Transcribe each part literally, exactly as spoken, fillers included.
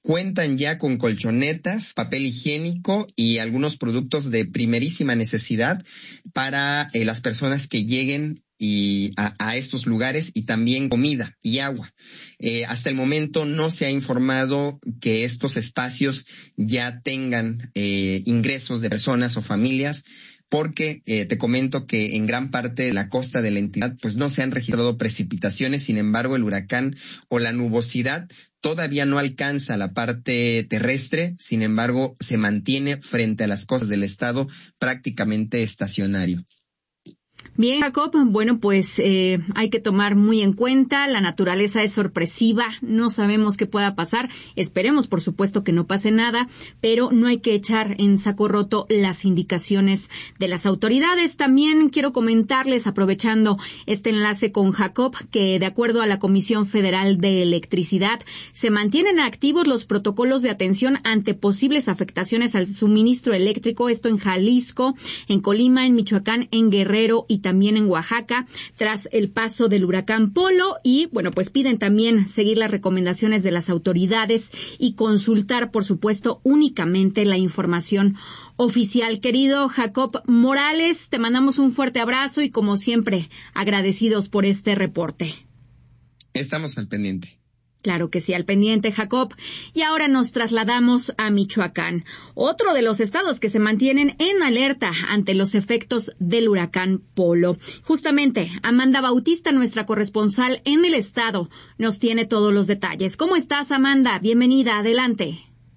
cuentan ya con colchonetas, papel higiénico y algunos productos de primerísima necesidad para eh, las personas que lleguen y a, a estos lugares, y también comida y agua. Eh, hasta el momento no se ha informado que estos espacios ya tengan eh, ingresos de personas o familias, porque eh, te comento que en gran parte de la costa de la entidad pues no se han registrado precipitaciones. Sin embargo, el huracán o la nubosidad todavía no alcanza la parte terrestre. Sin embargo, se mantiene frente a las costas del estado prácticamente estacionario. Bien, Jacob, bueno, pues eh, hay que tomar muy en cuenta, la naturaleza es sorpresiva, no sabemos qué pueda pasar, esperemos por supuesto que no pase nada, pero no hay que echar en saco roto las indicaciones de las autoridades. También quiero comentarles, aprovechando este enlace con Jacob, que de acuerdo a la Comisión Federal de Electricidad, se mantienen activos los protocolos de atención ante posibles afectaciones al suministro eléctrico, esto en Jalisco, en Colima, en Michoacán, en Guerrero y también en Oaxaca, tras el paso del huracán Polo. Y bueno, pues piden también seguir las recomendaciones de las autoridades y consultar, por supuesto, únicamente la información oficial. Querido Jacob Morales, te mandamos un fuerte abrazo y, como siempre, agradecidos por este reporte. Estamos al pendiente. Claro que sí, al pendiente, Jacob. Y ahora nos trasladamos a Michoacán, otro de los estados que se mantienen en alerta ante los efectos del huracán Polo. Justamente, Amanda Bautista, nuestra corresponsal en el estado, nos tiene todos los detalles. ¿Cómo estás, Amanda? Bienvenida, adelante.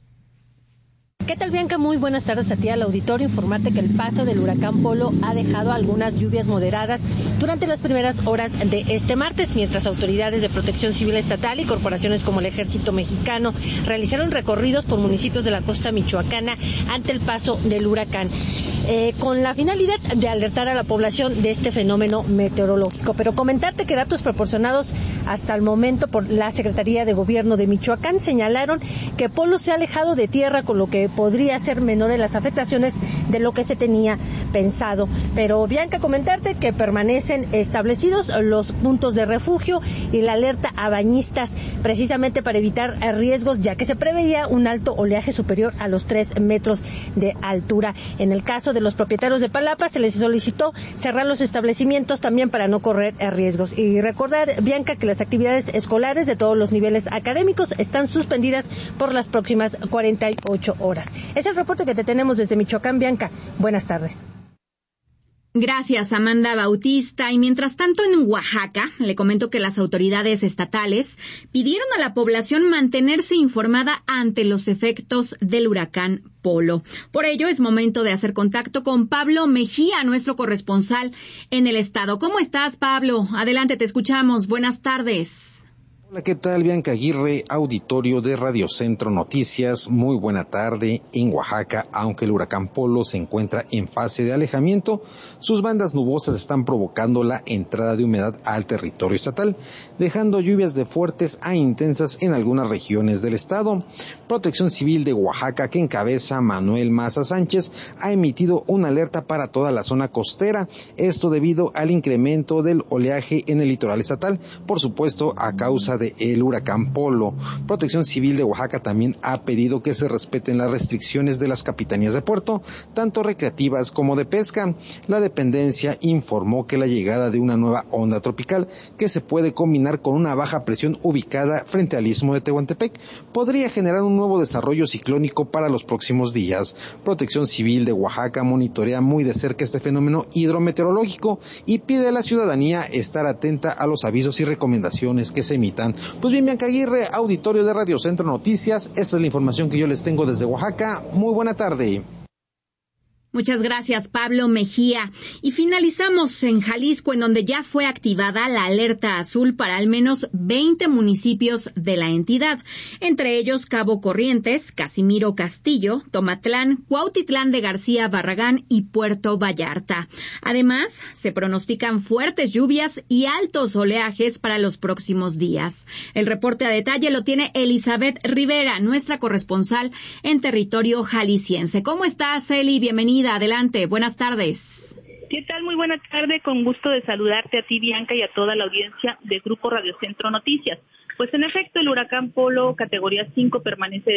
¿Qué tal, Bianca? Muy buenas tardes a ti, al auditorio. Informarte que el paso del huracán Polo ha dejado algunas lluvias moderadas durante las primeras horas de este martes, mientras autoridades de Protección Civil Estatal y corporaciones como el Ejército Mexicano realizaron recorridos por municipios de la costa michoacana ante el paso del huracán, eh, con la finalidad de alertar a la población de este fenómeno meteorológico. Pero comentarte que datos proporcionados hasta el momento por la Secretaría de Gobierno de Michoacán señalaron que Polo se ha alejado de tierra, con lo que podría ser menores las afectaciones de lo que se tenía pensado. Pero, Bianca, comentarte que permanecen establecidos los puntos de refugio y la alerta a bañistas, precisamente para evitar riesgos, ya que se preveía un alto oleaje superior a los tres metros de altura. En el caso de los propietarios de Palapa, se les solicitó cerrar los establecimientos también para no correr riesgos. Y recordar, Bianca, que las actividades escolares de todos los niveles académicos están suspendidas por las próximas cuarenta y ocho horas. Es el reporte que te tenemos desde Michoacán, Bianca. Buenas tardes. Gracias, Amanda Bautista. Y mientras tanto, en Oaxaca, le comento que las autoridades estatales pidieron a la población mantenerse informada ante los efectos del huracán Polo. Por ello, es momento de hacer contacto con Pablo Mejía, nuestro corresponsal en el estado. ¿Cómo estás, Pablo? Adelante, te escuchamos. Buenas tardes. Hola, ¿qué tal? Bianca Aguirre, auditorio de Radio Centro Noticias. Muy buena tarde. En Oaxaca, aunque el huracán Polo se encuentra en fase de alejamiento, sus bandas nubosas están provocando la entrada de humedad al territorio estatal, dejando lluvias de fuertes a intensas en algunas regiones del estado. Protección Civil de Oaxaca, que encabeza Manuel Maza Sánchez, ha emitido una alerta para toda la zona costera, esto debido al incremento del oleaje en el litoral estatal, por supuesto a causa de el huracán Polo. Protección Civil de Oaxaca también ha pedido que se respeten las restricciones de las capitanías de puerto, tanto recreativas como de pesca. La dependencia informó que la llegada de una nueva onda tropical, que se puede combinar con una baja presión ubicada frente al istmo de Tehuantepec, podría generar un nuevo desarrollo ciclónico para los próximos días. Protección Civil de Oaxaca monitorea muy de cerca este fenómeno hidrometeorológico y pide a la ciudadanía estar atenta a los avisos y recomendaciones que se emitan. Pues bien, Bianca Aguirre, auditorio de Radio Centro Noticias, esta es la información que yo les tengo desde Oaxaca. Muy buena tarde. Muchas gracias, Pablo Mejía. Y finalizamos en Jalisco, en donde ya fue activada la alerta azul para al menos veinte municipios de la entidad, entre ellos Cabo Corrientes, Casimiro Castillo, Tomatlán, Cuautitlán de García Barragán y Puerto Vallarta. Además, se pronostican fuertes lluvias y altos oleajes para los próximos días. El reporte a detalle lo tiene Elizabeth Rivera, nuestra corresponsal en territorio jalisciense. ¿Cómo estás, Eli? Bienvenida. Adelante, buenas tardes. ¿Qué tal? Muy buena tarde, con gusto de saludarte a ti, Bianca, y a toda la audiencia de Grupo Radio Centro Noticias. Pues en efecto, el huracán Polo, categoría cinco, permanece